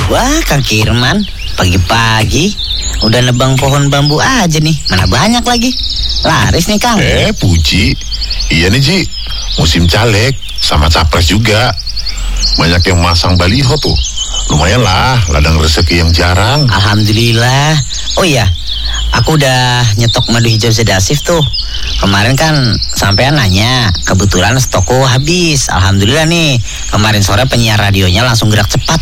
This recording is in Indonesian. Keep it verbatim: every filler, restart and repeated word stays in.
Wah, Kang Kirman, pagi-pagi udah nebang pohon bambu aja nih. Mana banyak lagi. Laris nih, Kang. Eh, Puji. Iya nih, Ji. Musim caleg sama capres juga. Banyak yang masang baliho tuh. Lumayan lah, ladang rezeki yang jarang. Alhamdulillah. Oh iya, aku udah nyetok madu hijau sedasif tuh. Kemarin kan sampean nanya, kebetulan stokku habis. Alhamdulillah nih, kemarin sore penyiar radionya langsung gerak cepat